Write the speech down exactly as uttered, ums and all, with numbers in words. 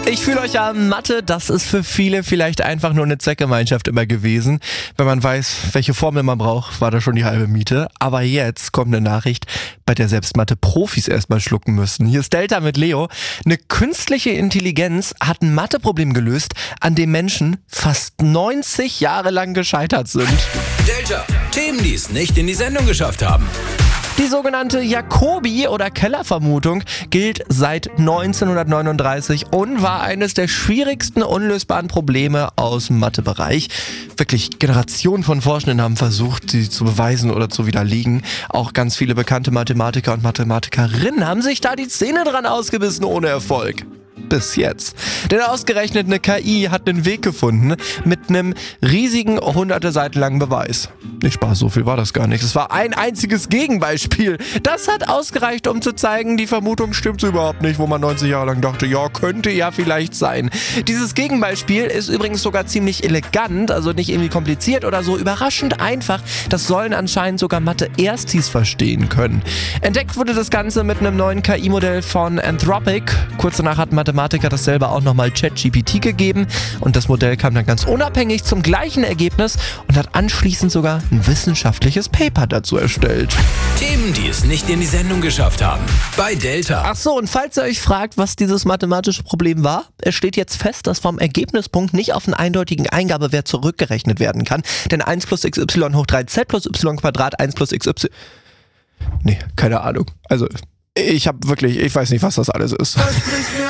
Ich fühle euch an, Mathe, das ist für viele vielleicht einfach nur eine Zweckgemeinschaft immer gewesen. Wenn man weiß, welche Formel man braucht, war das schon die halbe Miete. Aber jetzt kommt eine Nachricht, bei der selbst Mathe-Profis erstmal schlucken müssen. Hier ist Delta mit Leo. Eine künstliche Intelligenz hat ein Mathe-Problem gelöst, an dem Menschen fast neunzig Jahre lang gescheitert sind. Delta, Themen, die es nicht in die Sendung geschafft haben. Die sogenannte Jacobi- oder Keller-Vermutung gilt seit neunzehnhundertneununddreißig und war eines der schwierigsten unlösbaren Probleme aus dem Mathebereich. Wirklich Generationen von Forschenden haben versucht, sie zu beweisen oder zu widerlegen. Auch ganz viele bekannte Mathematiker und Mathematikerinnen haben sich da die Zähne dran ausgebissen ohne Erfolg. Bis jetzt. Denn ausgerechnet eine K I hat einen Weg gefunden mit einem riesigen, hunderte Seiten langen Beweis. Nicht Spaß, so viel war das gar nicht. Es war ein einziges Gegenbeispiel. Das hat ausgereicht, um zu zeigen, die Vermutung stimmt so überhaupt nicht, wo man neunzig Jahre lang dachte, ja, könnte ja vielleicht sein. Dieses Gegenbeispiel ist übrigens sogar ziemlich elegant, also nicht irgendwie kompliziert oder so, überraschend einfach. Das sollen anscheinend sogar Mathe-Erstis verstehen können. Entdeckt wurde das Ganze mit einem neuen K I-Modell von Anthropic. Kurz danach hat Mathematiker das selber auch nochmal ChatGPT gegeben und das Modell kam dann ganz unabhängig zum gleichen Ergebnis und hat anschließend sogar ein wissenschaftliches Paper dazu erstellt. Themen, die es nicht in die Sendung geschafft haben. Bei Delta. Ach so, und falls ihr euch fragt, was dieses mathematische Problem war, es steht jetzt fest, dass vom Ergebnispunkt nicht auf einen eindeutigen Eingabewert zurückgerechnet werden kann. Denn eins plus xy hoch drei z plus y Quadrat eins plus xy... Nee, keine Ahnung. Also, ich habe wirklich, ich weiß nicht, was das alles ist.